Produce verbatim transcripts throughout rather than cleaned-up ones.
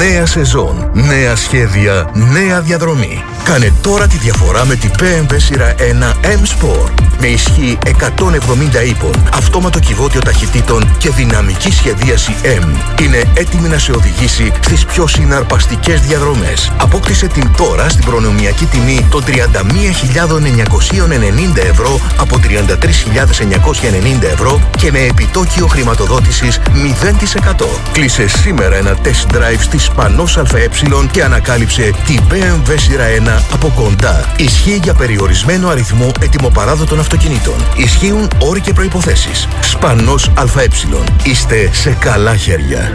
Νέα σεζόν, νέα σχέδια, νέα διαδρομή. Κάνε τώρα τη διαφορά με την μπι εμ ντάμπλιου σειρά ένα M-Sport. Με ισχύ εκατόν εβδομήντα ύπων, αυτόματο κυβότιο ταχυτήτων και δυναμική σχεδίαση M. Είναι έτοιμη να σε οδηγήσει στις πιο συναρπαστικές διαδρομές. Απόκτησε την τώρα στην προνομιακή τιμή των τριάντα μία χιλιάδες εννιακόσια ενενήντα ευρώ από τριάντα τρεις χιλιάδες εννιακόσια ενενήντα ευρώ και με επιτόκιο χρηματοδότησης μηδέν τοις εκατό. Κλείσε σήμερα ένα test drive στη Σπανός ΑΕ και ανακάλυψε την μπι εμ ντάμπλιου σειρά ένα από κοντά. Ισχύει για περιορισμένο αριθμό ετοιμοπαράδοτων αυτοκινήτων. Ισχύουν όροι και προϋποθέσεις. Σπανός ΑΕ. Είστε σε καλά χέρια.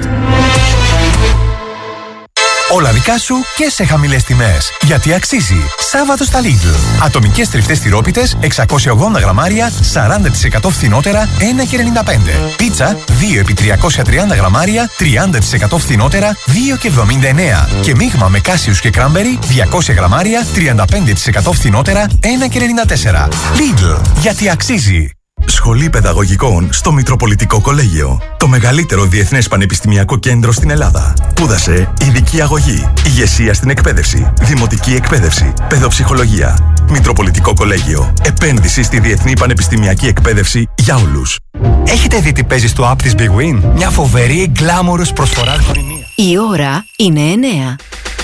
Όλα δικά σου και σε χαμηλές τιμές. Γιατί αξίζει. Σάββατο στα Lidl. Ατομικές τριφτές τυρόπιτες εξακόσια ογδόντα γραμμάρια σαράντα τοις εκατό φθηνότερα ένα και ενενήντα πέντε. Πίτσα δύο επί τριακόσια τριάντα γραμμάρια τριάντα τοις εκατό φθηνότερα δύο και εβδομήντα εννέα. Και μείγμα με κάσιους και κράμπερι διακόσια γραμμάρια τριάντα πέντε τοις εκατό φθηνότερα ένα και ενενήντα τέσσερα. Lidl. Γιατί αξίζει. Σχολή Παιδαγωγικών στο Μητροπολιτικό Κολέγιο. Το μεγαλύτερο διεθνές πανεπιστημιακό κέντρο στην Ελλάδα. Σπούδασε ειδική αγωγή, ηγεσία στην εκπαίδευση, δημοτική εκπαίδευση, παιδοψυχολογία. Μητροπολιτικό Κολέγιο. Επένδυση στη διεθνή πανεπιστημιακή εκπαίδευση για όλους. Έχετε δει τι παίζει στο app της Big Win? Μια φοβερή γκλάμορος προσφορά γνωριμία. Η ώρα είναι εννέα.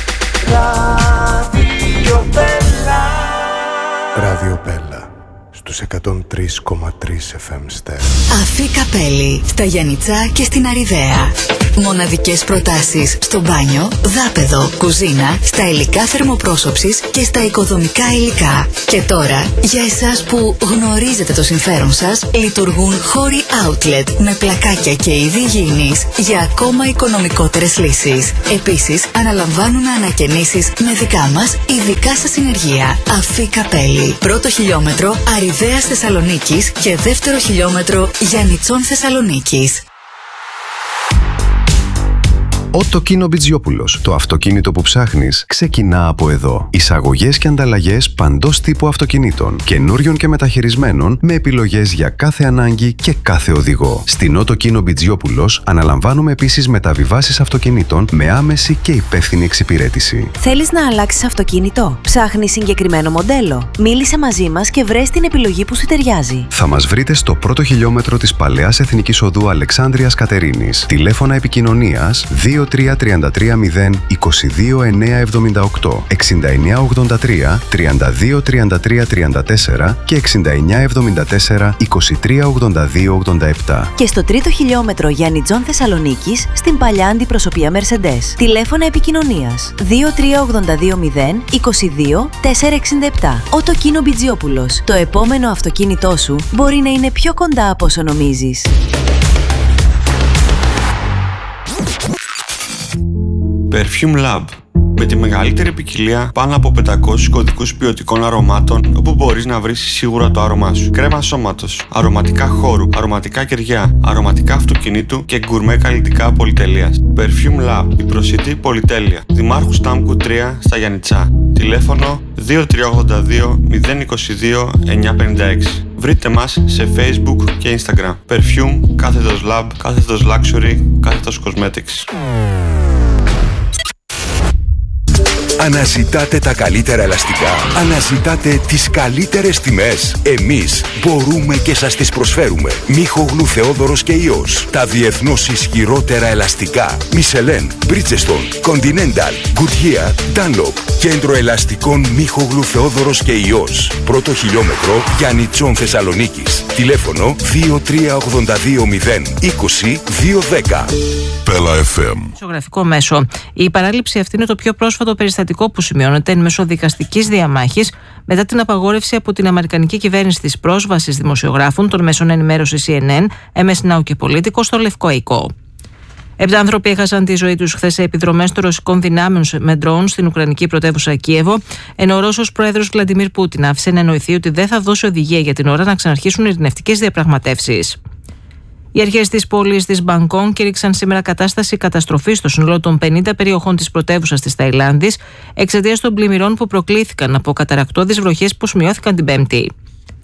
Ράδιο Πέλα. Στους εκατόν τρία κόμμα τρία εφ εμ στέρ. Αφή Καπέλη, στα Γιαννιτσά και στην Αριδαία. Μοναδικές προτάσεις στο μπάνιο, δάπεδο, κουζίνα, στα υλικά θερμοπρόσωψης και στα οικοδομικά υλικά. Και τώρα, για εσάς που γνωρίζετε το συμφέρον σας, λειτουργούν χώροι outlet με πλακάκια και είδη υγιεινής για ακόμα οικονομικότερες λύσεις. Επίσης, αναλαμβάνουν ανακαινήσεις με δικά μας ή δικά σας συνεργεία. Αφή Καπέλη, πρώτο χιλιόμετρο Αριδαίας Θεσσαλονίκης και δεύτερο χιλιόμετρο Γιαννιτσών Θεσσαλονίκης. Ότο Κίνο Μπιτζιόπουλος. Το αυτοκίνητο που ψάχνεις ξεκινά από εδώ. Εισαγωγές και ανταλλαγές παντός τύπου αυτοκινήτων, καινούριων και μεταχειρισμένων, με επιλογές για κάθε ανάγκη και κάθε οδηγό. Στην Ότο Κίνο Μπιτζιόπουλος αναλαμβάνουμε επίσης μεταβιβάσεις αυτοκινήτων με άμεση και υπεύθυνη εξυπηρέτηση. Θέλεις να αλλάξεις αυτοκίνητο? Ψάχνεις συγκεκριμένο μοντέλο? Μίλησε μαζί μας και βρες την επιλογή που σου ταιριάζει. Θα μας βρείτε στο πρώτο χιλιόμετρο της Παλαιάς Εθνικής Οδού Αλεξάνδρειας Κατερίνης. Τηλέφωνα επικοινωνίας δύο τρία τρία τρία μηδέν είκοσι δύο εννιακόσια εβδομήντα οκτώ, εξήντα εννέα ογδόντα τρία, τριάντα δύο τριάντα τρία τριάντα τέσσερα και εξήντα εννέα εβδομήντα τέσσερα, είκοσι τρία ογδόντα δύο ογδόντα επτά. Και στο τρίτο χιλιόμετρο Γιαννιτζών Θεσσαλονίκης, στην παλιά αντιπροσωπεία Mercedes. Τηλέφωνα επικοινωνίας δύο τρία ογδόντα δύο μηδέν είκοσι δύο τετρακόσια εξήντα επτά. Ότο Κίνο Μπιτζιόπουλος. Το επόμενο αυτοκίνητό σου μπορεί να είναι πιο κοντά από όσο νομίζεις. Perfume Lab. Με τη μεγαλύτερη ποικιλία πάνω από πεντακόσιους κωδικούς ποιοτικών αρωμάτων, όπου μπορείς να βρεις σίγουρα το άρωμά σου. Κρέμα σώματος, αρωματικά χώρου, αρωματικά κεριά, αρωματικά αυτοκινήτου και γκουρμέ καλλιτικά πολυτελείας. Perfume Lab, η προσιτή πολυτέλεια. Δημάρχου Στάμκου τρία στα Γιαννιτσά. Τηλέφωνο δύο τρία ογδόντα δύο μηδέν είκοσι δύο εννιακόσια πενήντα έξι. Βρείτε μας σε Facebook και Instagram. Perfume, κάθετος Lab, κάθετος Luxury, κάθετος Cosmetics. Αναζητάτε τα καλύτερα ελαστικά. Αναζητάτε τις καλύτερες τιμές. Εμείς μπορούμε και σας τις προσφέρουμε. Μίχογλου Θεόδωρος και Ιός. Τα διεθνώς ισχυρότερα ελαστικά. Michelin, Bridgestone, Continental, Goodyear, Dunlop. Κέντρο ελαστικών Μίχογλου Θεόδωρος και Ιός. Πρώτο χιλιόμετρο Γιαννιτσών Θεσσαλονίκης. Τηλέφωνο δύο τρία ογδόντα δύο μηδέν είκοσι δύο δέκα. Πέλα εφ εμ. Ζωγραφικό μέσο. Η παράληψη αυτή είναι το πιο πρόσφατο περιστατικό που σημειώνεται εν μέσω δικαστικής διαμάχης μετά την απαγόρευση από την αμερικανική κυβέρνηση της πρόσβασης δημοσιογράφων των μέσων ενημέρωσης σι εν εν, εμ ες Now και Πολίτικο στο Λευκό Οικό. Επτά άνθρωποι έχασαν τη ζωή τους χθες σε επιδρομές των ρωσικών δυνάμεων με drone στην ουκρανική πρωτεύουσα Κίεβο, ενώ ο Ρώσος πρόεδρος Βλαντιμίρ Πούτιν άφησε να εννοηθεί ότι δεν θα δώσει οδηγία για την ώρα να ξαναρχίσουν ειρηνευτικές διαπραγματεύσεις. Οι αρχές της πόλης της Μπαγκόνγκ κήρυξαν σήμερα κατάσταση καταστροφής στο σύνολο των πενήντα περιοχών της πρωτεύουσας της Ταϊλάνδης εξαιτίας των πλημμυρών που προκλήθηκαν από καταρρακτώδεις βροχές που σημειώθηκαν την Πέμπτη.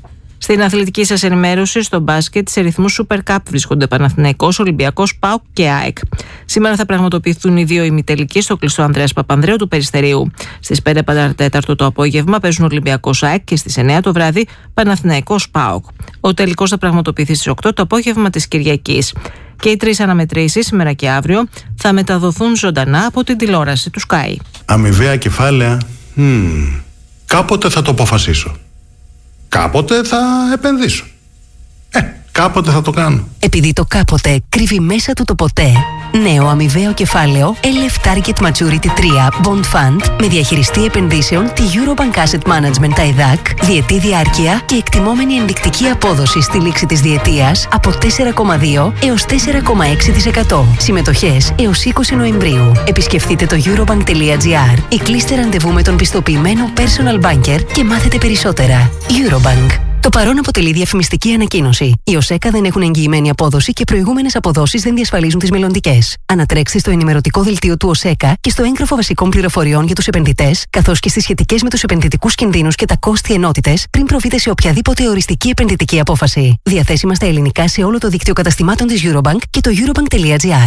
Στην αθλητική σας ενημέρωση, στο μπάσκετ, σε ρυθμούς Super Cup βρίσκονται Παναθηναϊκός, Ολυμπιακός, ΠΑΟΚ και ΑΕΚ. Σήμερα θα πραγματοποιηθούν οι δύο ημιτελικοί στο κλειστό Ανδρέας Παπανδρέου του Περιστερίου. Στις πέντε παρατέταρτο το απόγευμα παίζουν Ολυμπιακός ΑΕΚ και στις εννιά το βράδυ Παναθηναϊκός ΠΑΟΚ. Ο τελικός θα πραγματοποιηθεί στις οκτώ το απόγευμα της Κυριακής. Και οι τρεις αναμετρήσεις, σήμερα και αύριο, θα μεταδοθούν ζωντανά από την τηλεόραση του Sky. Αμοιβαία κεφάλαια. Hmm. Κάποτε θα το αποφασίσω. Κάποτε θα επενδύσω. Ε, κάποτε θα το κάνω. Επειδή το κάποτε κρύβει μέσα του το ποτέ, νέο αμοιβαίο κεφάλαιο ελ εφ Target Maturity τρία Bond Fund με διαχειριστή επενδύσεων τη Eurobank Asset Management τα ΕΔΑΚ, διετή διάρκεια και εκτιμόμενη ενδεικτική απόδοση στη λήξη της διετίας από τέσσερα κόμμα δύο έως τέσσερα κόμμα έξι τοις εκατό. Συμμετοχές έως είκοσι Νοεμβρίου. Επισκεφτείτε το eurobank.gr ή κλείστε ραντεβού με τον πιστοποιημένο personal banker και μάθετε περισσότερα. Eurobank. Το παρόν αποτελεί διαφημιστική ανακοίνωση. Οι ΟΣΕΚΑ δεν έχουν εγγυημένη απόδοση και προηγούμενες αποδόσεις δεν διασφαλίζουν τις μελλοντικές. Ανατρέξτε στο ενημερωτικό δελτίο του ΟΣΕΚΑ και στο έγγραφο βασικών πληροφοριών για τους επενδυτές, καθώς και στις σχετικές με τους επενδυτικούς κινδύνους και τα κόστη ενότητες, πριν προβείτε σε οποιαδήποτε οριστική επενδυτική απόφαση. Διαθέσιμα στα ελληνικά σε όλο το δίκτυο καταστημάτων της Eurobank και το eurobank.gr.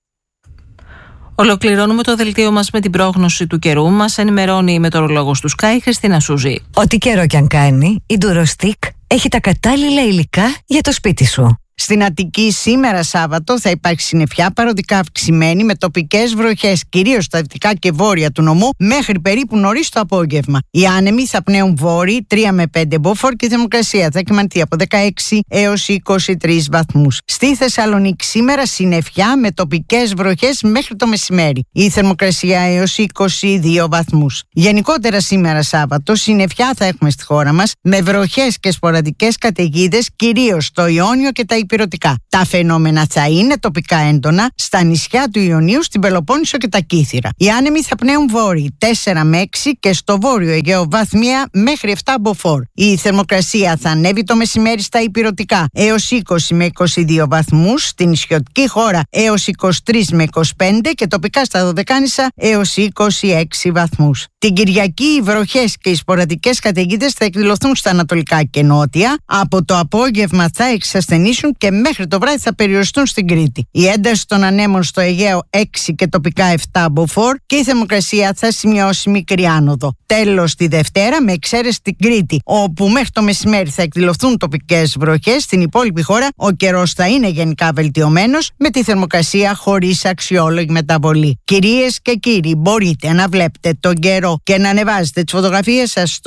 Ολοκληρώνουμε το δελτίο μας με την πρόγνωση του καιρού. Μας ενημερώνει η μετεωρολόγος του Sky, Χριστίνα Σούζη. Ό,τι καιρό κι αν κάνει, η Durostick έχει τα κατάλληλα υλικά για το σπίτι σου. Στην Αττική σήμερα Σάββατο θα υπάρξει συννεφιά παροδικά αυξημένη με τοπικές βροχές, κυρίως στα δυτικά και βόρεια του νομού, μέχρι περίπου νωρίς το απόγευμα. Οι άνεμοι θα πνέουν βόρειοι τρία με πέντε μποφόρ και η θερμοκρασία θα κυμανθεί από δεκαέξι έως είκοσι τρεις βαθμούς. Στη Θεσσαλονίκη σήμερα συννεφιά με τοπικές βροχές μέχρι το μεσημέρι. Η θερμοκρασία έως είκοσι δύο βαθμούς. Γενικότερα σήμερα Σάββατο συννεφιά θα έχουμε στη χώρα μας με βροχές και σποραδικές καταιγίδες, κυρίως στο Ιόνιο και τα υπηρετικά. Τα φαινόμενα θα είναι τοπικά έντονα στα νησιά του Ιωνίου, στην Πελοπόννησο και τα Κύθυρα. Οι άνεμοι θα πνέουν βόρειοι τέσσερα με έξι και στο βόρειο Αιγαίο βαθμία μέχρι επτά μποφόρ. Η θερμοκρασία θα ανέβει το μεσημέρι στα υπηρετικά έως είκοσι με είκοσι δύο βαθμούς, στην νησιωτική χώρα έως είκοσι τρεις με είκοσι πέντε και τοπικά στα Δωδεκάνησα έως είκοσι έξι βαθμούς. Την Κυριακή οι βροχές και οι σποραδικές καταιγίδες θα εκδηλωθούν στα ανατολικά και νότια. Από το απόγευμα θα εξασθενήσουν και μέχρι το βράδυ θα περιοριστούν στην Κρήτη. Η ένταση των ανέμων στο Αιγαίο έξι και τοπικά επτά μποφόρ και η θερμοκρασία θα σημειώσει μικρή άνοδο. Τέλος τη Δευτέρα, με εξαίρεση την Κρήτη, όπου μέχρι το μεσημέρι θα εκδηλωθούν τοπικές βροχές, στην υπόλοιπη χώρα ο καιρός θα είναι γενικά βελτιωμένος, με τη θερμοκρασία χωρίς αξιόλογη μεταβολή. Κυρίες και κύριοι, μπορείτε να βλέπετε τον καιρό και να ανεβάζετε τις φωτογραφίες σας στο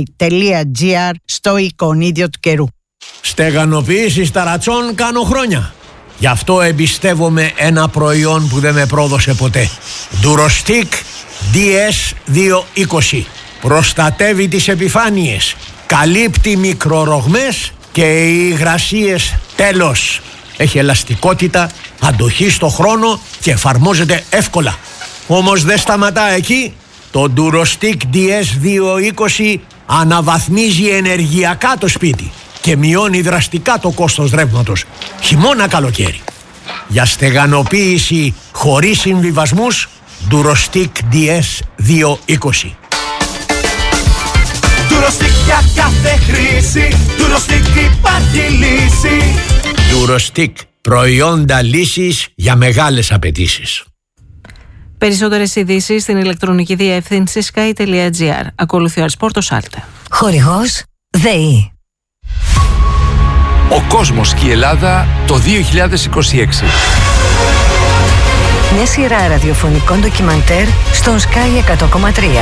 sky.gr στο εικονίδιο του καιρού. Στεγανοποίηση ταρατσών κάνω χρόνια. Γι' αυτό εμπιστεύομαι ένα προϊόν που δεν με πρόδωσε ποτέ. Durostick ντι ες διακόσια είκοσι. Προστατεύει τις επιφάνειες, καλύπτει μικρορογμές και οι υγρασίες τέλος. Έχει ελαστικότητα, αντοχή στο χρόνο και εφαρμόζεται εύκολα. Όμως δεν σταματά εκεί. Το Durostick ντι ες διακόσια είκοσι αναβαθμίζει ενεργειακά το σπίτι και μειώνει δραστικά το κόστος ρεύματος, χειμώνα καλοκαίρι. Για στεγανοποίηση χωρίς συμβιβασμούς, Durostick ντι ες διακόσια είκοσι. Durostick για κάθε χρήση, Durostick υπάρχει λύση. Durostick, προϊόντα λύσης για μεγάλες απαιτήσεις. Περισσότερες ειδήσεις στην ηλεκτρονική διεύθυνση sky.gr. Ακολουθεί ο Αρσπόρτο Σάλτε. Χορηγός ΔΕΗ. Ο κόσμος και η Ελλάδα το δύο χιλιάδες είκοσι έξι. Μια σειρά ραδιοφωνικών ντοκιμαντέρ στον Sky εκατό κόμμα τρία.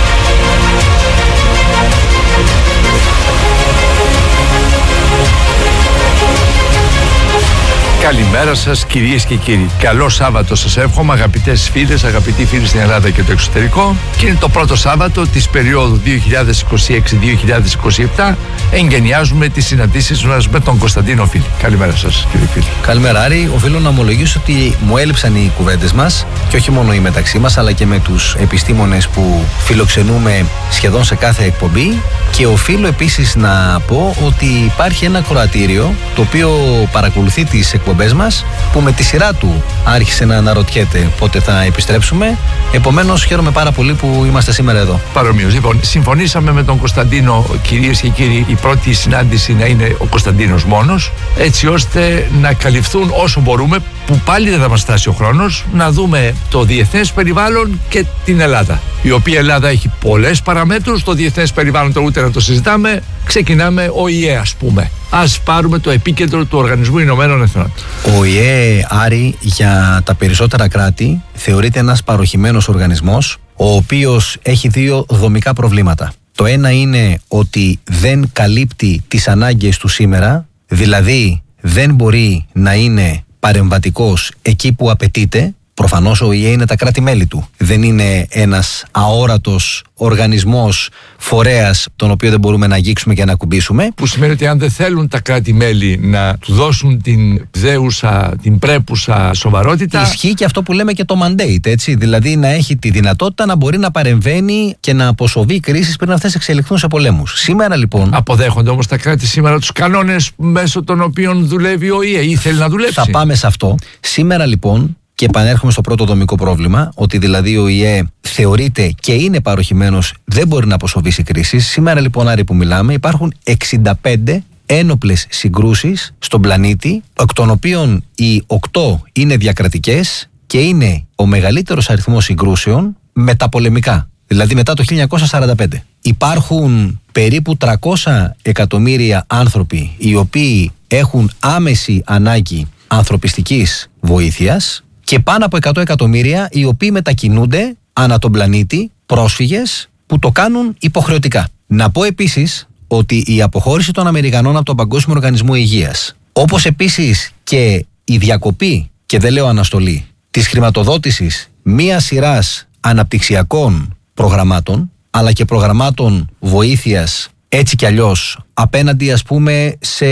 Καλημέρα σας κυρίες και κύριοι. Καλό Σάββατο σας εύχομαι, αγαπητές φίλες, αγαπητοί φίλοι στην Ελλάδα και το εξωτερικό. Και είναι το πρώτο Σάββατο της περίοδου δύο χιλιάδες είκοσι έξι δύο χιλιάδες είκοσι επτά. Εγγενιάζουμε τις συναντήσεις μας με τον Κωνσταντίνο Φίλη. Καλημέρα σας κύριε Φίλη. Καλημέρα Άρη. Οφείλω να ομολογήσω ότι μου έλειψαν οι κουβέντες μας και όχι μόνο οι μεταξύ μας, αλλά και με τους επιστήμονες που φιλοξενούμε σχεδόν σε κάθε εκπομπή. Και οφείλω επίσης να πω ότι υπάρχει ένα ακροατήριο το οποίο παρακολουθεί τις εκπομπές εκπομπές μας, που με τη σειρά του άρχισε να αναρωτιέται πότε θα επιστρέψουμε. Επομένως, χαίρομαι πάρα πολύ που είμαστε σήμερα εδώ. Παρομοίως. Λοιπόν, συμφωνήσαμε με τον Κωνσταντίνο, κυρίες και κύριοι, η πρώτη συνάντηση να είναι ο Κωνσταντίνος μόνος, έτσι ώστε να καλυφθούν όσο μπορούμε, που πάλι δεν θα μας φτάσει ο χρόνος, να δούμε το διεθνές περιβάλλον και την Ελλάδα. Η οποία Ελλάδα έχει πολλές παραμέτρους, το διεθνές περιβάλλον το ούτε να το συζητάμε. Ξεκινάμε ο ι ε, ας πούμε. Ας πάρουμε το επίκεντρο του Οργανισμού Ηνωμένων Εθνών. Ο ι ε, Άρη, για τα περισσότερα κράτη θεωρείται ένας παροχημένος οργανισμός, ο οποίος έχει δύο δομικά προβλήματα. Το ένα είναι ότι δεν καλύπτει τις ανάγκες του σήμερα, δηλαδή δεν μπορεί να είναι παρεμβατικός εκεί που απαιτείται. Προφανώς ο ι ε είναι τα κράτη-μέλη του. Δεν είναι ένας αόρατος οργανισμός, φορέας, τον οποίο δεν μπορούμε να αγγίξουμε και να ακουμπήσουμε. Που σημαίνει ότι αν δεν θέλουν τα κράτη-μέλη να του δώσουν την δέουσα, την πρέπουσα σοβαρότητα. Ισχύει και αυτό που λέμε και το mandate, έτσι. Δηλαδή να έχει τη δυνατότητα να μπορεί να παρεμβαίνει και να αποσοβεί κρίσεις πριν αυτές εξελιχθούν σε πολέμους. Σήμερα λοιπόν. Αποδέχονται όμως τα κράτη σήμερα τους κανόνες μέσω των οποίων δουλεύει ο ι ε ή θέλει να δουλέψει. Θα πάμε σε αυτό. Σήμερα λοιπόν. Και επανέρχομαι στο πρώτο δομικό πρόβλημα, ότι δηλαδή ο ι ε θεωρείται και είναι παροχημένος, δεν μπορεί να αποσοβήσει κρίσεις. Σήμερα λοιπόν, Άρη, που μιλάμε, υπάρχουν εξήντα πέντε ένοπλες συγκρούσεις στον πλανήτη, εκ των οποίων οι οκτώ είναι διακρατικές και είναι ο μεγαλύτερος αριθμός συγκρούσεων μεταπολεμικά, δηλαδή μετά το χίλια εννιακόσια σαράντα πέντε. Υπάρχουν περίπου τριακόσια εκατομμύρια άνθρωποι οι οποίοι έχουν άμεση ανάγκη ανθρωπιστικής βοήθειας και πάνω από εκατό εκατομμύρια οι οποίοι μετακινούνται ανά τον πλανήτη, πρόσφυγες που το κάνουν υποχρεωτικά. Να πω επίσης ότι η αποχώρηση των Αμερικανών από τον Παγκόσμιο Οργανισμό Υγείας, όπως επίσης και η διακοπή, και δεν λέω αναστολή, της χρηματοδότησης μίας σειράς αναπτυξιακών προγραμμάτων, αλλά και προγραμμάτων βοήθειας έτσι κι αλλιώς απέναντι, ας πούμε, σε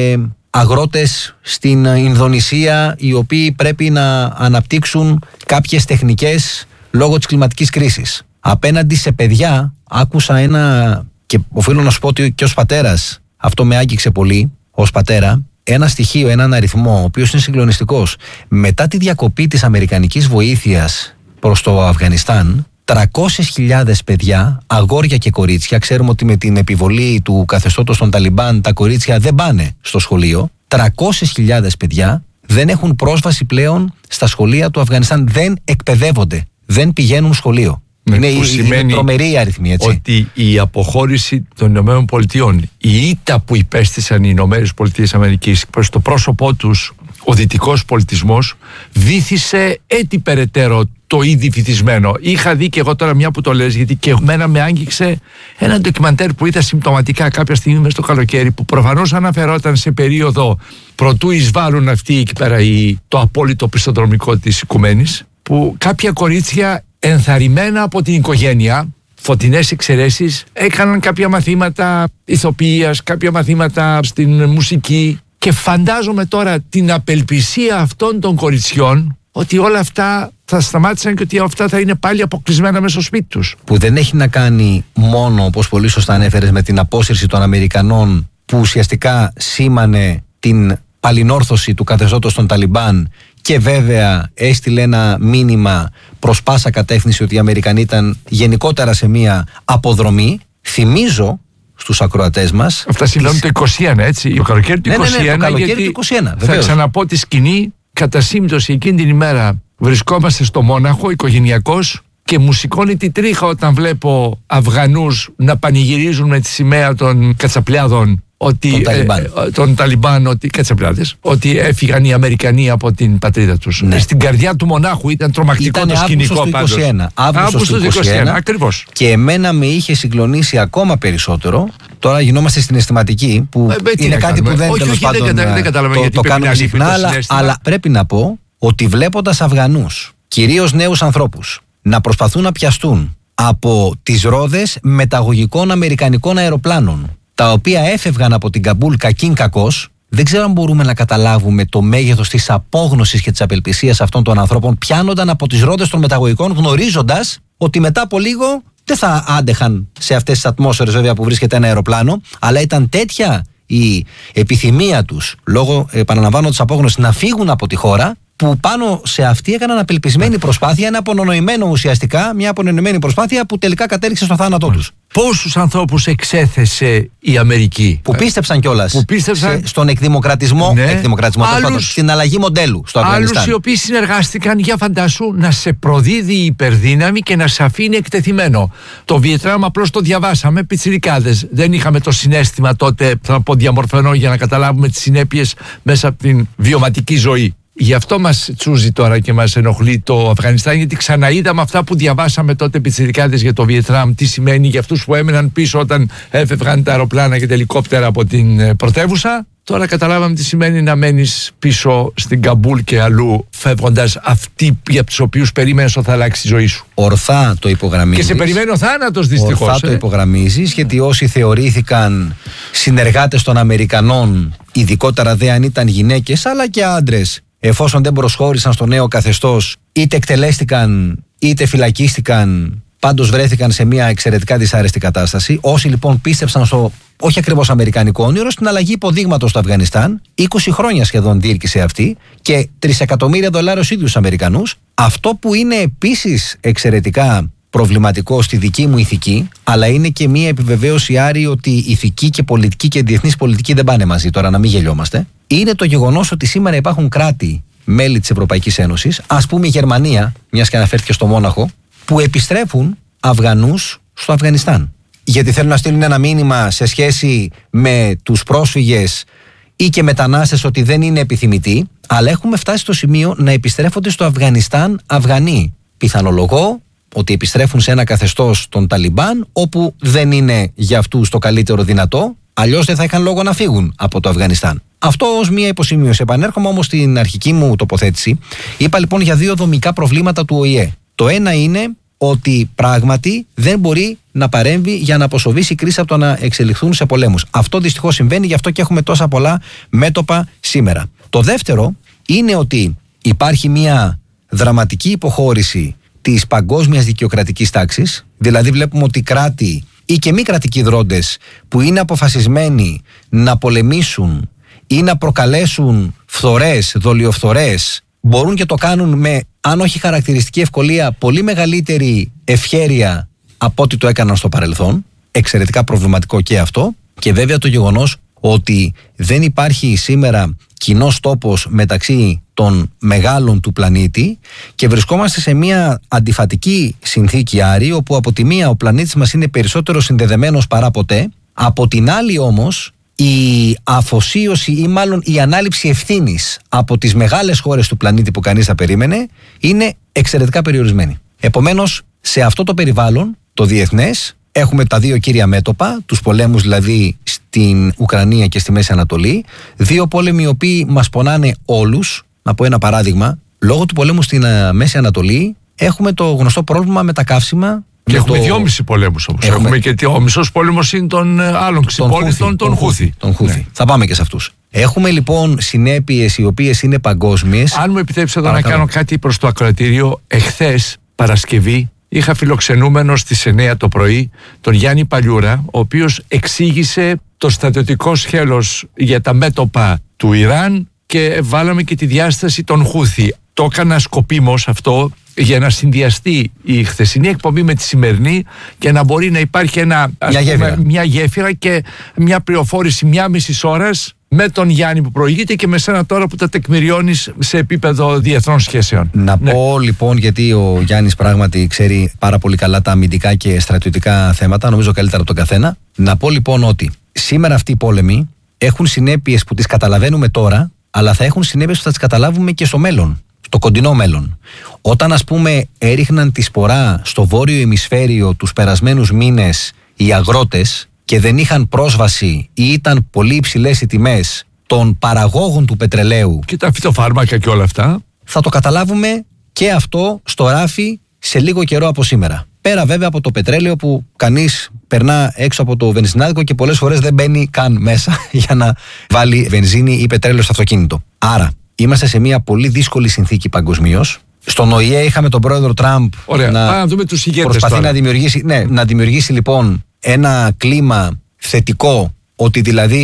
αγρότες στην Ινδονησία οι οποίοι πρέπει να αναπτύξουν κάποιες τεχνικές λόγω της κλιματικής κρίσης. Απέναντι σε παιδιά, άκουσα ένα, και οφείλω να σου πω ότι και ως πατέρας αυτό με άγγιξε πολύ, ως πατέρα, ένα στοιχείο, έναν αριθμό, ο οποίος είναι συγκλονιστικός. Μετά τη διακοπή της αμερικανικής βοήθειας προς το Αφγανιστάν, τριακόσιες χιλιάδες παιδιά, αγόρια και κορίτσια, ξέρουμε ότι με την επιβολή του καθεστώτος των Ταλιμπάν τα κορίτσια δεν πάνε στο σχολείο, τριακόσιες χιλιάδες παιδιά δεν έχουν πρόσβαση πλέον στα σχολεία του Αφγανιστάν, δεν εκπαιδεύονται, δεν πηγαίνουν σχολείο. Ναι, είναι, που είναι τρομερή η αριθμή, έτσι. Ότι η αποχώρηση των Ηνωμένων Πολιτειών, η ήττα που υπέστησαν οι Ηνωμένες Πολιτείες Αμερικής προς το πρόσωπό τους, ο δυτικός πολιτισμός, βύθισε έτσι περαιτέρω το ήδη βυθισμένο. Είχα δει και εγώ τώρα, μια που το λες, γιατί και εμένα με άγγιξε ένα ντοκιμαντέρ που είδα συμπτωματικά κάποια στιγμή μες στο καλοκαίρι, που προφανώς αναφερόταν σε περίοδο προτού εισβάλλουν αυτοί εκεί πέρα η, το απόλυτο πιστοδρομικό της οικουμένης, που κάποια κορίτσια ενθαρρυμένα από την οικογένεια, φωτεινές εξαιρέσεις, έκαναν κάποια μαθήματα ηθοποιίας, κάποια μαθήματα στην μουσική, και φαντάζομαι τώρα την απελπισία αυτών των κοριτσιών ότι όλα αυτά θα σταμάτησαν και ότι αυτά θα είναι πάλι αποκλεισμένα μέσα στο σπίτι τους. Που δεν έχει να κάνει μόνο, όπως πολύ σωστά ανέφερες, με την απόσυρση των Αμερικανών, που ουσιαστικά σήμανε την παλινόρθωση του καθεστώτος των Ταλιμπάν και βέβαια έστειλε ένα μήνυμα προς πάσα κατεύθυνση ότι οι Αμερικανοί ήταν γενικότερα σε μία αποδρομή. Θυμίζω στους ακροατές μας. Αυτά συμβαίνουν το είκοσι ένα, έτσι. Το καλοκαίρι του είκοσι ένα. Ναι, ναι, ναι, το καλοκαίρι γιατί του είκοσι ένα, θα ξαναπώ τη σκηνή. Κατά σύμπτωση εκείνη την ημέρα βρισκόμαστε στο Μόναχο, οικογενειακός, και μου σηκώνει τη τρίχα όταν βλέπω Αφγανούς να πανηγυρίζουν με τη σημαία των κατσαπλιάδων, ότι, τον Ταλιμπάν. Ε, τον Ταλιμπάν, ότι, κατσαπλιάδες, ότι έφυγαν οι Αμερικανοί από την πατρίδα τους. Ναι. Στην καρδιά του Μονάχου ήταν τρομακτικό ήταν το σκηνικό πάντως. είκοσι ένα. Αύγουστος του είκοσι ένα, ακριβώς. Και εμένα με είχε συγκλονίσει ακόμα περισσότερο. Τώρα γινόμαστε στην αισθηματική, που ε, είναι κάτι κάνουμε. Που δεν, όχι, τέλος όχι, πάντων, δεν, κατα, δεν καταλαβαίνω το, το κάνουμε συχνά, αλλά, αλλά πρέπει να πω ότι βλέποντας Αφγανούς, κυρίως νέους ανθρώπους, να προσπαθούν να πιαστούν από τις ρόδες μεταγωγικών αμερικανικών αεροπλάνων, τα οποία έφευγαν από την Καμπούλ κακήν κακός, δεν ξέρω αν μπορούμε να καταλάβουμε το μέγεθος της απόγνωσης και της απελπισίας αυτών των ανθρώπων. Πιάνονταν από τις ρόδες των μεταγωγικών, γνωρίζοντας ότι μετά από λίγο δεν θα άντεχαν σε αυτές τις ατμόσφαιρες, βέβαια, που βρίσκεται ένα αεροπλάνο, αλλά ήταν τέτοια η επιθυμία τους, λόγω, επαναλαμβάνω, της απόγνωσης, να φύγουν από τη χώρα, που πάνω σε αυτή έκαναν απελπισμένη προσπάθεια, ένα απονοημένο ουσιαστικά, μια απονοημένη προσπάθεια που τελικά κατέληξε στο θάνατό τους. Πόσους ανθρώπους εξέθεσε η Αμερική? Που πίστεψαν κιόλας που πίστεψαν... σε, στον εκδημοκρατισμό, ναι. εκδημοκρατισμό άλλους, στην αλλαγή μοντέλου στο Αφγανιστάν. Άλλους οι οποίοι συνεργάστηκαν, για φαντάσου, να σε προδίδει υπερδύναμη και να σε αφήνει εκτεθειμένο. Το Βιετνάμ απλώς το διαβάσαμε, πιτσιρικάδες. Δεν είχαμε το συναίσθημα τότε, θα πω διαμορφωνό, για να καταλάβουμε τις συνέπειες μέσα από την βιωματική ζωή. Γι' αυτό μας τσούζει τώρα και μας ενοχλεί το Αφγανιστάν, γιατί ξαναείδαμε αυτά που διαβάσαμε τότε πιτσιρικάδες για το Βιετνάμ, τι σημαίνει για αυτούς που έμεναν πίσω όταν έφευγαν τα αεροπλάνα και τα ελικόπτερα από την πρωτεύουσα. Τώρα καταλάβαμε τι σημαίνει να μένεις πίσω στην Καμπούλ και αλλού, φεύγοντας αυτοί για τους οποίους περίμενες ότι θα αλλάξει η ζωή σου. Ορθά το υπογραμμίζεις. Και σε περιμένει ο θάνατος, δυστυχώς. Ορθά ε? το υπογραμμίζεις, γιατί όσοι θεωρήθηκαν συνεργάτες των Αμερικανών, ειδικότερα δε αν ήταν γυναίκες αλλά και άντρες, εφόσον δεν προσχώρησαν στο νέο καθεστώς, είτε εκτελέστηκαν είτε φυλακίστηκαν, πάντως βρέθηκαν σε μια εξαιρετικά δυσάρεστη κατάσταση. Όσοι λοιπόν πίστεψαν στο όχι ακριβώς αμερικανικό όνειρο, στην αλλαγή υποδείγματος στο Αφγανιστάν, είκοσι χρόνια σχεδόν διήρκησε αυτή και τρισεκατομμύρια δολάρια στους ίδιους Αμερικανούς. Αυτό που είναι επίσης εξαιρετικά προβληματικό στη δική μου ηθική, αλλά είναι και μια επιβεβαίωση, Άρη, ότι ηθική και πολιτική και διεθνής πολιτική δεν πάνε μαζί, τώρα να μην γελιόμαστε, είναι το γεγονός ότι σήμερα υπάρχουν κράτη μέλη της Ευρωπαϊκής Ένωσης, ας πούμε η Γερμανία, μιας και αναφέρθηκε στο Μόναχο, που επιστρέφουν Αφγανούς στο Αφγανιστάν. Γιατί θέλουν να στείλουν ένα μήνυμα σε σχέση με τους πρόσφυγες ή και μετανάστες ότι δεν είναι επιθυμητοί, αλλά έχουμε φτάσει στο σημείο να επιστρέφονται στο Αφγανιστάν Αφγανοί. Πιθανολογώ ότι επιστρέφουν σε ένα καθεστώς των Ταλιμπάν, όπου δεν είναι για αυτούς το καλύτερο δυνατό, αλλιώς δεν θα είχαν λόγο να φύγουν από το Αφγανιστάν. Αυτό ως μία υποσημείωση. Επανέρχομαι όμως στην αρχική μου τοποθέτηση. Είπα λοιπόν για δύο δομικά προβλήματα του Ο Η Ε. Το ένα είναι ότι πράγματι δεν μπορεί να παρέμβει για να αποσοβήσει κρίση από το να εξελιχθούν σε πολέμους. Αυτό δυστυχώς συμβαίνει, γι' αυτό και έχουμε τόσα πολλά μέτωπα σήμερα. Το δεύτερο είναι ότι υπάρχει μία δραματική υποχώρηση της παγκόσμιας δικαιοκρατικής τάξης, δηλαδή βλέπουμε ότι κράτη ή και μη κρατικοί δρόντες που είναι αποφασισμένοι να πολεμήσουν ή να προκαλέσουν φθορές, δολιοφθορές, μπορούν και το κάνουν με, αν όχι χαρακτηριστική ευκολία, πολύ μεγαλύτερη ευχέρεια από ό,τι το έκαναν στο παρελθόν. Εξαιρετικά προβληματικό και αυτό. Και βέβαια το γεγονός ότι δεν υπάρχει σήμερα κοινός τόπος μεταξύ των μεγάλων του πλανήτη και βρισκόμαστε σε μια αντιφατική συνθήκη, Άρη, όπου από τη μία ο πλανήτης μας είναι περισσότερο συνδεδεμένος παρά ποτέ, από την άλλη όμως η αφοσίωση ή μάλλον η ανάληψη ευθύνης από τις μεγάλες χώρες του πλανήτη που κανείς θα περίμενε είναι εξαιρετικά περιορισμένη. Επομένως, σε αυτό το περιβάλλον, το διεθνές, έχουμε τα δύο κύρια μέτωπα, τους πολέμους δηλαδή στην Ουκρανία και στη Μέση Ανατολή, δύο πόλεμοι οι οποίοι μας πονάνε όλους. Να πω ένα παράδειγμα, λόγω του πολέμου στην Μέση Ανατολή έχουμε το γνωστό πρόβλημα με τα καύσιμα. Και έχουμε το... δυόμιση πολέμους όμως. Έχουμε... έχουμε και ο μισός πόλεμος είναι των άλλων ξυπόλυτων, των Χούθη. Τον Χούθη. Ναι. Θα πάμε και σε αυτούς. Έχουμε λοιπόν συνέπειες οι οποίες είναι παγκόσμιες. Αν μου επιτρέψετε εδώ να κάνω κάτι προς το ακροατήριο, εχθές Παρασκευή είχα φιλοξενούμενο στις εννιά το πρωί τον Γιάννη Παλιούρα, ο οποίος εξήγησε το στρατιωτικό σχέλος για τα μέτωπα του Ιράν και βάλαμε και τη διάσταση των Χούθη. Το έκανα σκοπίμως αυτό για να συνδυαστεί η χθεσινή εκπομπή με τη σημερινή και να μπορεί να υπάρχει ένα, ας μια, πούμε, γέφυρα. μια γέφυρα και μια πληροφόρηση μια μισή ώρας με τον Γιάννη που προηγείται και με σένα τώρα που τα τεκμηριώνεις σε επίπεδο διεθνών σχέσεων. Να ναι. πω λοιπόν, γιατί ο Γιάννης πράγματι ξέρει πάρα πολύ καλά τα αμυντικά και στρατιωτικά θέματα, νομίζω καλύτερα από τον καθένα. Να πω λοιπόν ότι σήμερα αυτοί οι πόλεμοι έχουν συνέπειες που τις καταλαβαίνουμε τώρα, αλλά θα έχουν συνέπειες που θα τις καταλάβουμε και στο μέλλον, στο κοντινό μέλλον. Όταν ας πούμε έριχναν τη σπορά στο βόρειο ημισφαίριο τους περασμένους μήνες οι αγρότες και δεν είχαν πρόσβαση ή ήταν πολύ υψηλές οι τιμές των παραγόγων του πετρελαίου και τα φυτοφάρμακα και όλα αυτά, θα το καταλάβουμε και αυτό στο ράφι σε λίγο καιρό από σήμερα. Πέρα βέβαια από το πετρέλαιο που κανείς περνά έξω από το βενζινάδικο και πολλές φορές δεν μπαίνει καν μέσα για να βάλει βενζίνη ή πετρέλαιο στο αυτοκίνητο. Άρα είμαστε σε μια πολύ δύσκολη συνθήκη παγκοσμίως. Στον Ο Η Ε είχαμε τον πρόεδρο Τραμπ Ωραία, να, να δούμε τους ηγέτες προσπαθεί τώρα. να δημιουργήσει, ναι, να δημιουργήσει λοιπόν ένα κλίμα θετικό, ότι δηλαδή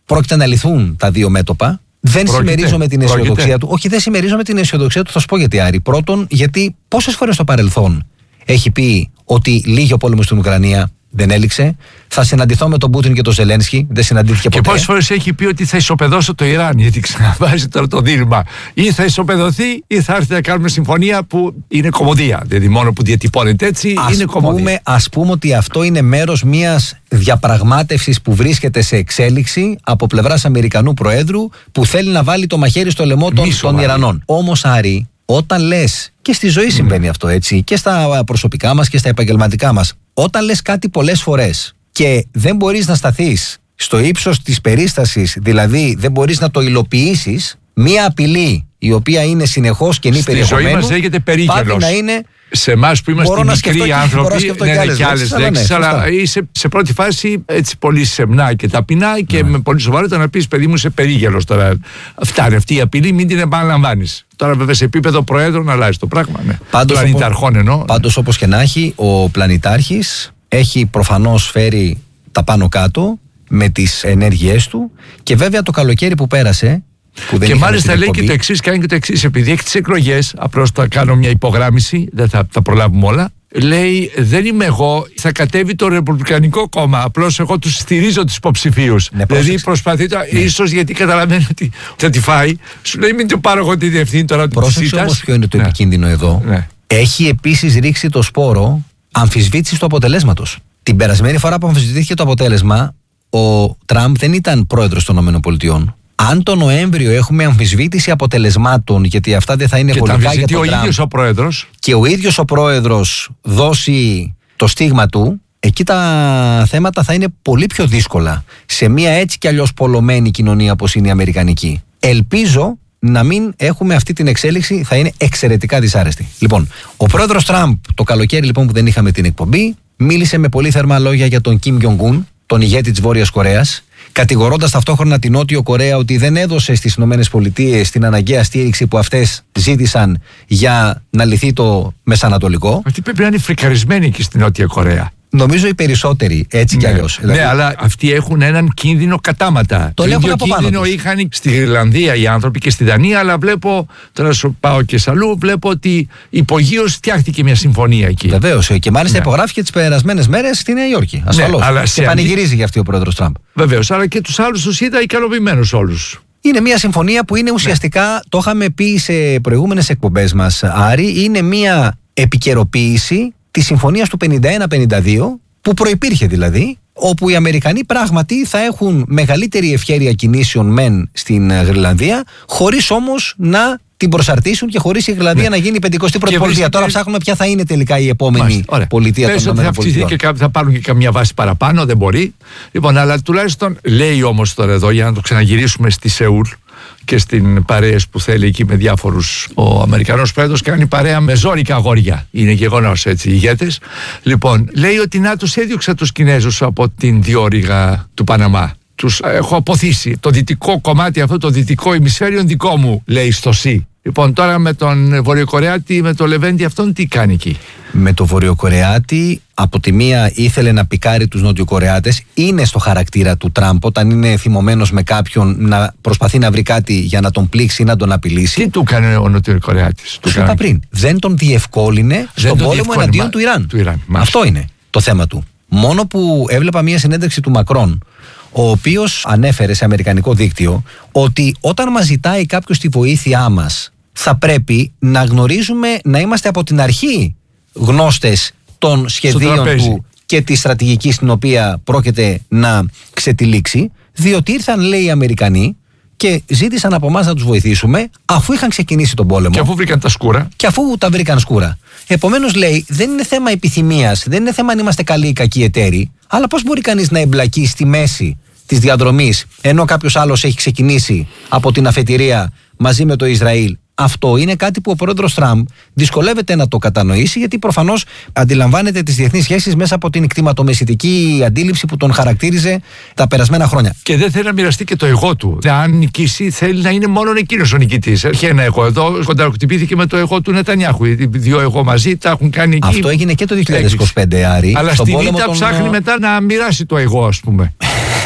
πρόκειται να λυθούν τα δύο μέτωπα. Δεν συμμερίζομαι την αισιοδοξία του. Όχι, δεν συμμερίζομαι την αισιοδοξία του. Θα σου πω γιατί, Άρη. Πρώτον, γιατί πόσες φορές στο παρελθόν έχει πει ότι λύγει ο πόλεμος στην Ουκρανία, δεν έληξε. Θα συναντηθώ με τον Πούτιν και τον Ζελένσκι, δεν συναντήθηκε ποτέ. Και πόσες φορές έχει πει ότι θα ισοπεδώσω το Ιράν, γιατί ξαναβάζει τώρα το δίλημμα. Ή θα ισοπεδωθεί ή θα έρθει να κάνουμε συμφωνία που είναι κωμωδία. Δηλαδή μόνο που διατυπώνεται έτσι ας είναι κωμωδία. Πούμε, ας πούμε ότι αυτό είναι μέρος μιας διαπραγμάτευσης που βρίσκεται σε εξέλιξη από πλευράς Αμερικανού Προέδρου, που θέλει να βάλει το μαχαίρι στο λαιμό των, των Ιρανών. Όμως, Άρη, όταν λες, και στη ζωή συμβαίνει mm. αυτό έτσι, και στα προσωπικά μας και στα επαγγελματικά μας, όταν λες κάτι πολλές φορές και δεν μπορείς να σταθείς στο ύψος της περίστασης, δηλαδή δεν μπορείς να το υλοποιήσεις, μία απειλή η οποία είναι συνεχώς κενή περιεχομένου, στη ζωή μας λέγεται περίγελος. Πάει να είναι... Σε εμάς που είμαστε μικροί άνθρωποι, ναι, ναι, και άλλες λέξεις, αλλά είσαι σε πρώτη φάση έτσι πολύ σεμνά και ταπεινά και ναι. με πολύ σοβαρότητα να πεις, παιδί μου, είσαι περίγελος τώρα. Φτάνει αυτή η απειλή, μην την επαναλαμβάνεις. Τώρα, βέβαια, σε επίπεδο προέδρων αλλάζει το πράγμα. Ναι. Πάντως, πλανηταρχών εννοώ. Πάντως, όπως και να έχει, ο πλανητάρχης έχει προφανώς φέρει τα πάνω κάτω με τις ενέργειές του, και βέβαια το καλοκαίρι που πέρασε. Και μάλιστα λέει και το εξής, κάνει και το εξής, επειδή έχει τις εκλογές, απλώς θα κάνω μια υπογράμμιση, δεν θα τα προλάβουμε όλα. Λέει, δεν είμαι εγώ, θα κατέβει το Ρεπουμπλικανικό Κόμμα. Απλώς εγώ τους στηρίζω τους υποψηφίους. Ναι, δηλαδή προσπαθεί, ναι. ίσως γιατί καταλαβαίνει ότι θα τη φάει. Σου λέει, μην το πάρω εγώ τη διευθύνη τώρα του. Πρόσεξε όμως ποιο είναι το ναι. επικίνδυνο εδώ. Ναι. Έχει επίσης ρίξει το σπόρο αμφισβήτησης του αποτελέσματος. Την περασμένη φορά που αμφισβητήθηκε το αποτέλεσμα, ο Τραμπ δεν ήταν πρόεδρος των ΗΠΑ. Αν το Νοέμβριο έχουμε αμφισβήτηση αποτελεσμάτων, γιατί αυτά δεν θα είναι και βολικά για τον ο Τραμπ, ίδιος ο πρόεδρος, και ο ίδιος ο πρόεδρος δώσει το στίγμα του, εκεί τα θέματα θα είναι πολύ πιο δύσκολα σε μια έτσι κι αλλιώς πολλωμένη κοινωνία όπως είναι η αμερικανική. Ελπίζω να μην έχουμε αυτή την εξέλιξη, θα είναι εξαιρετικά δυσάρεστη. Λοιπόν, ο πρόεδρος Τραμπ το καλοκαίρι λοιπόν που δεν είχαμε την εκπομπή, μίλησε με πολύ θερμά λόγια για τον Κιμ Γιονγκ-ουν, τον ηγέτη της Βόρειας Κορέας, κατηγορώντας ταυτόχρονα την Νότιο Κορέα ότι δεν έδωσε στις ΗΠΑ την αναγκαία στήριξη που αυτές ζήτησαν για να λυθεί το Μεσανατολικό. Αυτοί πρέπει να είναι φρικαρισμένοι εκεί στην Νότια Κορέα. Νομίζω οι περισσότεροι, έτσι ναι, κι αλλιώς. Δηλαδή... Ναι, αλλά αυτοί έχουν έναν κίνδυνο κατάματα. Το ίδιο κίνδυνο τους. Είχαν στη Ιρλανδία οι άνθρωποι και στη Δανία, αλλά βλέπω, τώρα σου πάω και σ' αλλού, βλέπω ότι υπογείως φτιάχτηκε μια συμφωνία εκεί. Βεβαίως, και μάλιστα ναι. υπογράφηκε τις περασμένες μέρες στη Νέα Υόρκη. Ασφαλώς. Ναι, και πανηγυρίζει αντί... για αυτή ο πρόεδρος Τραμπ. Βεβαίως, αλλά και τους άλλους τους είδα ικανοποιημένους όλους. Είναι μια συμφωνία που είναι ουσιαστικά, ναι. το είχαμε πει σε προηγούμενες εκπομπές μας, Άρη, είναι μια επικαιροποίηση της συμφωνίας του πενήντα ένα πενήντα δύο, που προϋπήρχε δηλαδή, όπου οι Αμερικανοί πράγματι θα έχουν μεγαλύτερη ευχέρεια κινήσεων μεν στην Γροιλανδία, χωρίς όμως να την προσαρτήσουν και χωρίς η Γροιλανδία ναι. να γίνει η πενηκοστή πρώτη πολιτεία. Βρίσκεται... Τώρα ψάχνουμε ποια θα είναι τελικά η επόμενη πολιτεία των ΗΠΑ. Θα, θα πάρουν και καμιά βάση παραπάνω, δεν μπορεί. Λοιπόν, αλλά τουλάχιστον λέει όμως τώρα εδώ, για να το ξαναγυρίσουμε στη Σεούλ και στην παρέες που θέλει εκεί με διάφορους, ο Αμερικανός πρόεδρος κάνει παρέα με ζώρικα αγόρια. Είναι γεγονός έτσι, οι ηγέτες. Λοιπόν, λέει ότι να τους έδιωξα τους Κινέζους από την διόρυγα του Παναμά. Τους έχω αποθήσει. Το δυτικό κομμάτι, αυτό το δυτικό ημισφαίριο δικό μου, λέει στο ΣΥ. Λοιπόν, τώρα με τον Βορειοκορεάτη, με τον Λεβέντη, αυτόν τι κάνει εκεί? Με τον Βορειοκορεάτη, από τη μία ήθελε να πικάρει τους Νοτιοκορεάτες. Είναι στο χαρακτήρα του Τραμπ, όταν είναι θυμωμένος με κάποιον, να προσπαθεί να βρει κάτι για να τον πλήξει ή να τον απειλήσει. Τι του έκανε ο Νοτιοκορεάτης? Του είπα πριν. Δεν τον διευκόλυνε στον πόλεμο διευκόλυνε, εναντίον μα, του Ιράν. Του Ιράν Αυτό είναι το θέμα του. Μόνο που έβλεπα μια συνέντευξη του Μακρόν, ο οποίος ανέφερε σε αμερικανικό δίκτυο ότι όταν μας ζητάει κάποιος τη βοήθειά μας, θα πρέπει να γνωρίζουμε, να είμαστε από την αρχή γνώστες των σχεδίων του και τη στρατηγική στην οποία πρόκειται να ξετυλίξει, διότι ήρθαν, λέει, οι Αμερικανοί και ζήτησαν από εμάς να τους βοηθήσουμε αφού είχαν ξεκινήσει τον πόλεμο. Και αφού βρήκαν τα σκούρα. Και αφού τα βρήκαν σκούρα. Επομένως, λέει, δεν είναι θέμα επιθυμίας, δεν είναι θέμα αν είμαστε καλοί ή κακοί εταίροι, αλλά πώς μπορεί κανείς να εμπλακεί στη μέση της διαδρομής, ενώ κάποιος άλλος έχει ξεκινήσει από την αφετηρία μαζί με το Ισραήλ. Αυτό είναι κάτι που ο πρόεδρος Τραμπ δυσκολεύεται να το κατανοήσει, γιατί προφανώς αντιλαμβάνεται τις διεθνείς σχέσεις μέσα από την κτηματομεσητική αντίληψη που τον χαρακτήριζε τα περασμένα χρόνια. Και δεν θέλει να μοιραστεί και το εγώ του. Αν νικήσει, θέλει να είναι μόνο εκείνος ο νικητής. Έχει ένα εγώ εδώ, κονταροχτυπήθηκε με το εγώ του Νετανιάχου. Οι δύο εγώ μαζί τα έχουν κάνει εκεί. Αυτό έγινε και το δύο χιλιάδες είκοσι πέντε, Άρη. Αλλά στην ήττα τον... ψάχνει μετά να μοιράσει το εγώ, ας πούμε.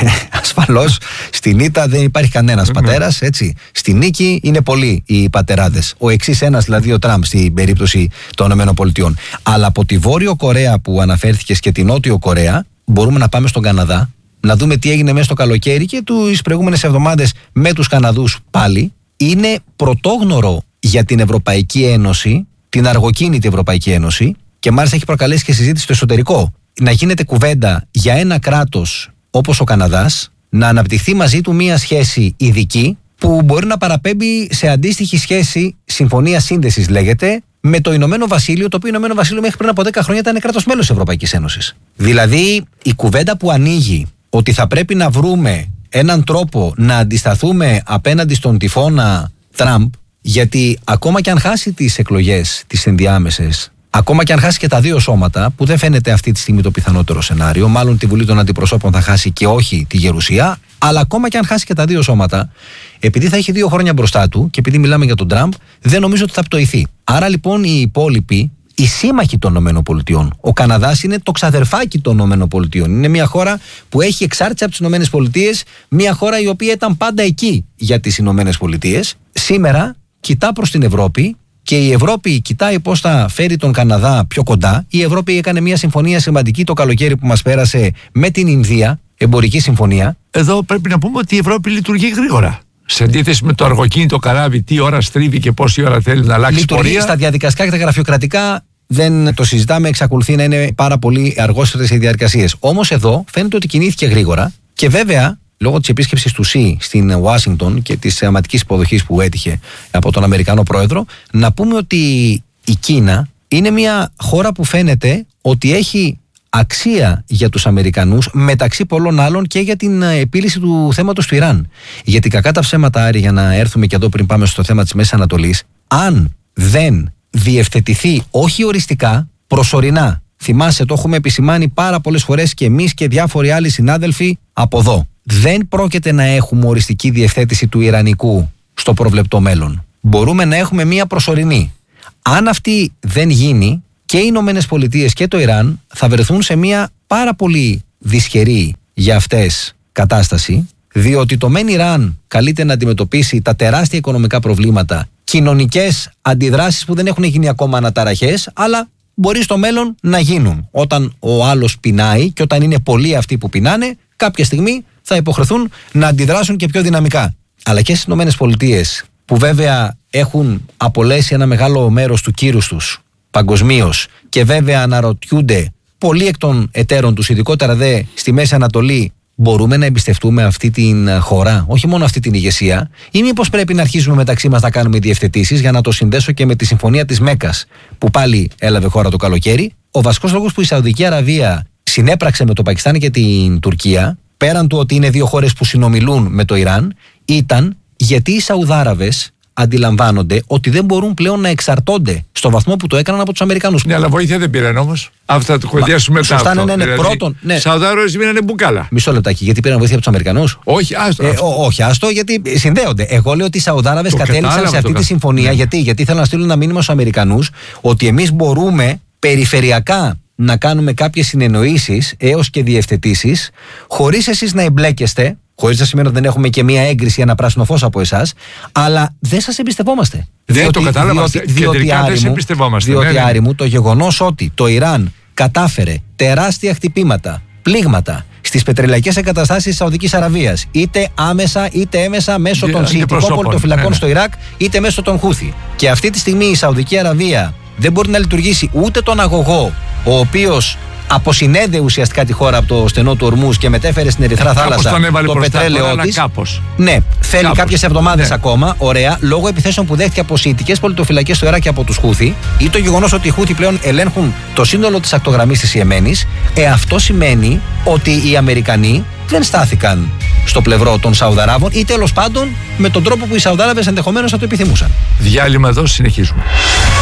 Ασφαλώς στην ήττα δεν υπάρχει κανένας πατέρας, έτσι. Στη νίκη είναι πολλοί οι πατεράδες. Ο εξής ένας, δηλαδή ο Τραμπ στην περίπτωση των ΗΠΑ. Αλλά από τη Βόρειο Κορέα που αναφέρθηκες και τη Νότιο Κορέα, μπορούμε να πάμε στον Καναδά, να δούμε τι έγινε μέσα στο καλοκαίρι και τις προηγούμενες εβδομάδες με τους Καναδούς πάλι. Είναι πρωτόγνωρο για την Ευρωπαϊκή Ένωση, την αργοκίνητη Ευρωπαϊκή Ένωση, και μάλιστα έχει προκαλέσει και συζήτηση στο εσωτερικό. Να γίνεται κουβέντα για ένα κράτος όπως ο Καναδάς, να αναπτυχθεί μαζί του μία σχέση ειδική που μπορεί να παραπέμπει σε αντίστοιχη σχέση, συμφωνία σύνδεσης λέγεται, με το Ηνωμένο Βασίλειο, το οποίο Ηνωμένο Βασίλειο μέχρι πριν από δέκα χρόνια ήταν κράτος μέλος της Ευρωπαϊκής Ένωσης. Δηλαδή η κουβέντα που ανοίγει ότι θα πρέπει να βρούμε έναν τρόπο να αντισταθούμε απέναντι στον τυφώνα Τραμπ, γιατί ακόμα και αν χάσει τις εκλογές, τις ενδιάμεσες, ακόμα και αν χάσει και τα δύο σώματα, που δεν φαίνεται αυτή τη στιγμή το πιθανότερο σενάριο, μάλλον τη Βουλή των Αντιπροσώπων θα χάσει και όχι τη Γερουσία, αλλά ακόμα και αν χάσει και τα δύο σώματα, επειδή θα έχει δύο χρόνια μπροστά του και επειδή μιλάμε για τον Τραμπ, δεν νομίζω ότι θα πτωηθεί. Άρα λοιπόν οι υπόλοιποι, οι σύμμαχοι των ΗΠΑ, ο Καναδάς είναι το ξαδερφάκι των ΗΠΑ. Είναι μια χώρα που έχει εξάρτηση από τις ΗΠΑ, μια χώρα η οποία ήταν πάντα εκεί για τις ΗΠΑ. Σήμερα κοιτά προς την Ευρώπη. Και η Ευρώπη κοιτάει πώς θα φέρει τον Καναδά πιο κοντά. Η Ευρώπη έκανε μια συμφωνία σημαντική το καλοκαίρι που μας πέρασε με την Ινδία, εμπορική συμφωνία. Εδώ πρέπει να πούμε ότι η Ευρώπη λειτουργεί γρήγορα. Σε αντίθεση με το αργοκίνητο καράβι, τι ώρα στρίβει και πόση ώρα θέλει να αλλάξει λειτουργεί πορεία. Στα διαδικαστικά και τα γραφειοκρατικά δεν το συζητάμε, εξακολουθεί να είναι πάρα πολύ αργότερες οι διαδικασίες. Όμως εδώ φαίνεται ότι κινήθηκε γρήγορα και βέβαια, λόγω της επίσκεψης του Σι στην Ουάσιγκτον και της θεαματικής υποδοχής που έτυχε από τον Αμερικανό πρόεδρο, να πούμε ότι η Κίνα είναι μια χώρα που φαίνεται ότι έχει αξία για τους Αμερικανούς, μεταξύ πολλών άλλων και για την επίλυση του θέματος του Ιράν. Γιατί κακά τα ψέματα, Άρη, για να έρθουμε και εδώ πριν πάμε στο θέμα της Μέσης Ανατολής, αν δεν διευθετηθεί, όχι οριστικά, προσωρινά. Θυμάσαι, το έχουμε επισημάνει πάρα πολλές φορές και εμείς και διάφοροι άλλοι συνάδελφοι από εδώ. Δεν πρόκειται να έχουμε οριστική διευθέτηση του Ιρανικού στο προβλεπτό μέλλον. Μπορούμε να έχουμε μία προσωρινή. Αν αυτή δεν γίνει, και οι Ηνωμένες Πολιτείες και το Ιράν θα βρεθούν σε μία πάρα πολύ δυσχερή για αυτές κατάσταση, διότι το μεν Ιράν καλείται να αντιμετωπίσει τα τεράστια οικονομικά προβλήματα, κοινωνικές αντιδράσεις που δεν έχουν γίνει ακόμα αναταραχές, αλλά μπορεί στο μέλλον να γίνουν. Όταν ο άλλος πεινάει και όταν είναι πολλοί αυτοί που πεινάνε, κάποια στιγμή θα υποχρεθούν να αντιδράσουν και πιο δυναμικά. Αλλά και στις Ηνωμένες Πολιτείες, που βέβαια έχουν απολέσει ένα μεγάλο μέρος του κύρους τους παγκοσμίως και βέβαια αναρωτιούνται πολλοί εκ των εταίρων τους, ειδικότερα δε στη Μέση Ανατολή, μπορούμε να εμπιστευτούμε αυτή την χώρα, όχι μόνο αυτή την ηγεσία, ή μήπως πρέπει να αρχίσουμε μεταξύ μας να κάνουμε διευθετήσεις, για να το συνδέσω και με τη συμφωνία της Μέκας που πάλι έλαβε χώρα το καλοκαίρι. Ο βασικός λόγος που η Σαουδική Αραβία συνέπραξε με το Πακιστάν και την Τουρκία, πέραν του ότι είναι δύο χώρες που συνομιλούν με το Ιράν, ήταν γιατί οι Σαουδάραβες αντιλαμβάνονται ότι δεν μπορούν πλέον να εξαρτώνται στο βαθμό που το έκαναν από τους Αμερικανούς. Ναι, αλλά βοήθεια δεν πήραν όμως. Αυτά το κουβεντιάσουμε μετά. Σωστά, αυτό. ναι, ναι, δηλαδή, πρώτον. Ναι. Σαουδάραβες μείνανε μπουκάλα. Μισό λεπτάκι, γιατί πήραν βοήθεια από τους Αμερικανούς. Όχι, άστο. Ε, ό, όχι, άστο, γιατί συνδέονται. Εγώ λέω ότι οι Σαουδάραβες κατέληξαν κατάλαβα, σε αυτή το τη συμφωνία. Ναι. Γιατί, γιατί ήθελαν να στείλουν ένα μήνυμα στους Αμερικανούς ότι εμείς μπορούμε περιφερειακά να κάνουμε κάποιες συνεννοήσεις έως και διευθετήσεις, χωρίς εσείς να εμπλέκεστε. Χωρίς να σημαίνει ότι δεν έχουμε και μία έγκριση, ένα πράσινο φως από εσάς, αλλά δεν σας εμπιστευόμαστε. Δεν διότι, το κατάλαβα. Διότι, διότι, δεν σε εμπιστευόμαστε. Διότι, ναι, ναι. Άρη μου, το γεγονός ότι το Ιράν κατάφερε τεράστια χτυπήματα, πλήγματα στις πετρελαϊκές εγκαταστάσεις της Σαουδικής Αραβίας, είτε άμεσα είτε έμεσα μέσω των Σιητικών πολιτοφυλακών ναι, ναι. στο Ιράκ, είτε μέσω των Χούθι. Και αυτή τη στιγμή η Σαουδική Αραβία δεν μπορεί να λειτουργήσει ούτε τον αγωγό, ο οποίος αποσυνέδε ουσιαστικά τη χώρα από το στενό του Ορμούζ και μετέφερε στην Ερυθρά Θάλασσα το πετρέλαιό της. Ναι, θέλει κάποιες εβδομάδες ναι. ακόμα, ωραία, λόγω επιθέσεων που δέχτηκε από σιητικές πολιτοφυλακές στο Ιράκ και από τους Χούθι, ή το γεγονός ότι οι Χούθι πλέον ελέγχουν το σύνολο της ακτογραμμής της Ιεμένης. Ε, αυτό σημαίνει ότι οι Αμερικανοί δεν στάθηκαν στο πλευρό των Σαουδαράβων ή τέλος πάντων με τον τρόπο που οι Σαουδάραβες ενδεχομένως θα το επιθυμούσαν. Διάλειμμα εδώ, συνεχίζουμε.